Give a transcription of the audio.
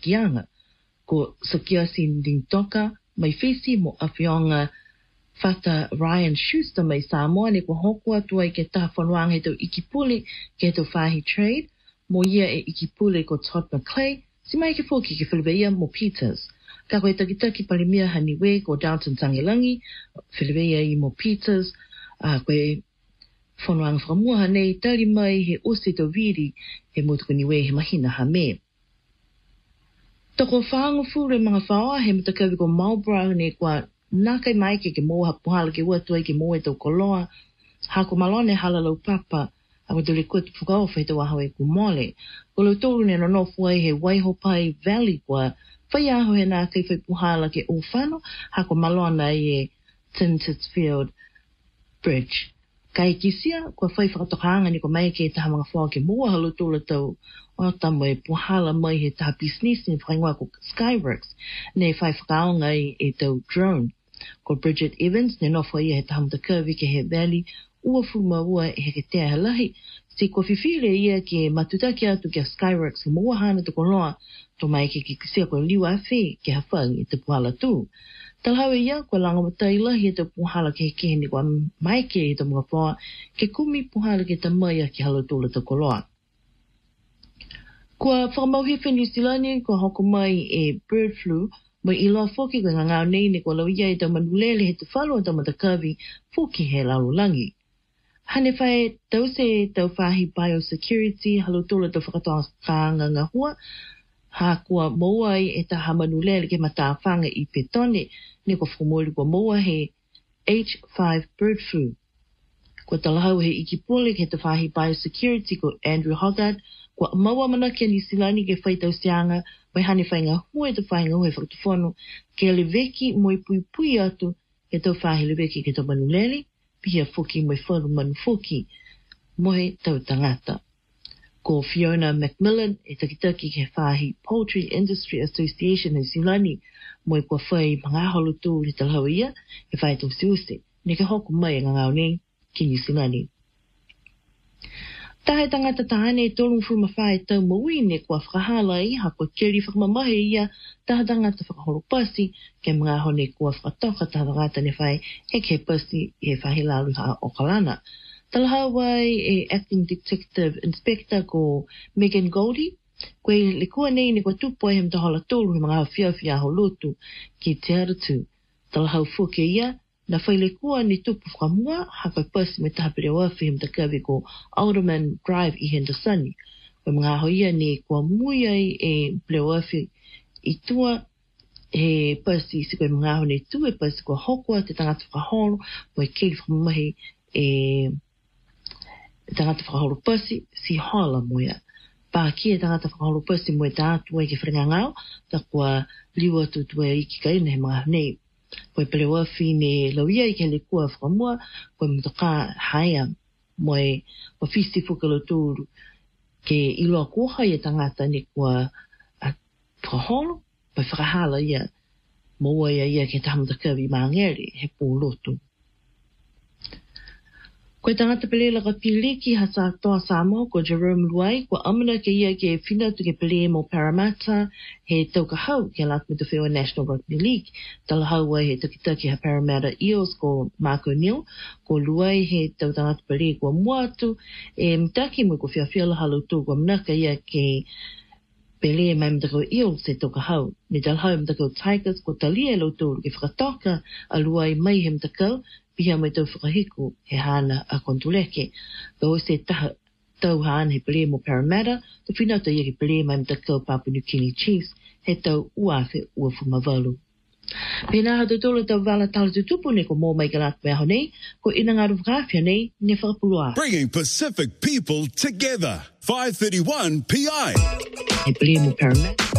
kianga. Ko sakia sin ding toka, mai fesi mo awhionga Fata Ryan Schuster mai Samoa ne ko hoku atu ai ke taha whanuang he tau ikipule ke tau whahi trade, mo ia e ikipule ko Todd McClay, si mai ke fōki ke Whileweia mo Peters. Ka koe takitaki palimia haniwe ko Downton Tangilangi, Whileweia I mo Peters, koe whanuang whamua hanei tari mai he ose tau viri he motuku niwe he mahina ha me. Toko whaango fure mga whaoa he matakawi ko Marlborough ne kwa Nākai mai ke moha puhala ke watu ai ke moe tau koloa, hako malone halalau papa, ako tuli kua tu whukao whai tau aho e kumole. Ko lau tōru ne nonofu ai he Waihopai Valley kua, whai aho he nākai whai puhala ke Ufano, hako malona ai e Tintisfield Bridge. Kai kisia, kua whai whakatokanga ni ko mai ke taha mga whao ke moa halu tōla tau, o tamo e puhala mai he taha business ni whaingoa ko Skyworks, ne whai whakaonga ai e tau drone. Ko Bridget Evans, ne nofo ia he tahamata curvy ke he valley, ua fuma ua he ke tea halahi. Si ko whiwhire ia ke matutaki atu ke Skyworks, ke mua hana to koloa, to mai ke kisia ko liwa awhi ke hawhang I te puhala tū. Talhawe ia, ko langa mataila he te puhala ke he keheni kwa mai ke I te mga whaua, ke kumi puhala ke tamaya ke halatola to koloa. Kua whakamauhewe New Zealand, ko hoko mai e bird flu, mai iloa whoki ko ngā ngāo nei ne ko lau ia I tau manulele he te whalo o tau matakawi whoki he lalulangi. Hane whae tau se tau whahi biosecurity halo tola tau whakatoa kāanga ngā hua, ha kua moa ai e taha manulele ke matāwhanga I petone ne ko whakamori ko moa he H5 bird flu. Ko talahau he ikipole ke te whahi biosecurity ko Andrew Hoggard, ko maua mana ke New Zealand ke whai tau sianga, mai hane whai ngā hua te whai ngā hua whakatuwhanu, ke le veki moi pui atu, ke tau whahi le veki ke tau manulele, pia whoki moi whanu manu whoki, mohe tau tangata. Ko Fiona Macmillan, e takitaki ke whahi Poultry Industry Association New Zealand, moi kua whai mga holo tū le talhau ia, e whai tau siuse, ne ke hoku mai ngā ngāo nei ki New Zealand. Tahe tangata tahane tōlung fuma whae tau maui ne kua whakahala I hako keri whakamamahe ia taha tangata whakaholo pasi ke mga hone kua whakatoka taha tangata ne whae he ke pasi he whahe lalu ha o kalana. Talahawai e Acting Detective Inspector ko Megan Goldie, koe le kua nei ne kua tupo e he mtahola tōlu he mga whiawhia ho lotu ki te aratu. Talahau fuke ia, na whaile kua ni tupu whamua, haka pasi me taha pere wafi he mtakawi ko Alderman Drive I Hendersoni. Koe mga hoia ni kua mui ai e pere wafi I tua he pasi si koe mga ho ne tu e pasi kua hokua te tangata whakaholo, mo e keri whamahi e tangata whakaholo pasi si hola moia. Pāki e tangata whakaholo pasi mo e tātua I ke wharenga ngāo, ta kua liwa tutua I ki kaina he mga nei. Koe pere wafi ne lauia I ke le kua whakamua, koe mutaka haia mo e wafisi whukalo tūru ke iloa koha I tangata ne kua whakaholo, pai whakahala ia moa ia ke tahamutakawi maangeri he pōlotu. Koe tangata pelela ka piliki ha sa toa Samoa ko Jerome Luai, ko amana ke ia ke whina tu ke pele mo Parramatta he tauka hau ke latme te whewa National Rugby League. Tala hau wai he takitaki ha Parramatta Eels ko Mark O'Neill, ko Luai he tau tangata pele ko Moatu, e mtaki mo ko whiawhiala halau tō ko mnaka ia ke pele mai mtakau Eels he tauka hau. Ne tala hau mtakau Tigers ko talia lau tō ke whakatoka a Luai mai he mtakau, pia mai tau whakahiku he hana a kontuleke. Kau se taha tau hana he pele mo Parramatta, te whinauta ia ke pele mai mtakau Papua New Guinea Chiefs, he tau uafe ua whumavalu. Pena hatu tōla tau wala tala tutupu ne ko mō mai galat mea honei, ko ina ngāru whakawhia nei, ne whakapulua. Bringing Pacific people together. 531 PI. He pele mo Parramatta.